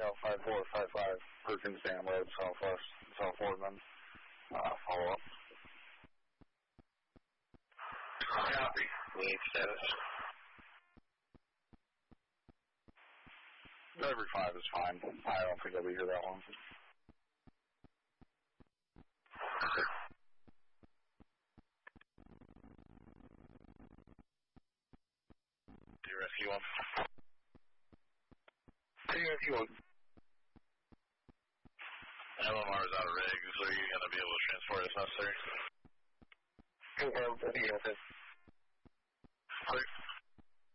5455 Perkins Dam Road, Southwest, South Boardman. Follow up. Copy. Need status. Every 5 is fine. I don't think I'll be here that long. Rescue 1. Rescue 1. LMR is out of rig, so you're going to be able to transport as necessary. Confirm, 50 Great.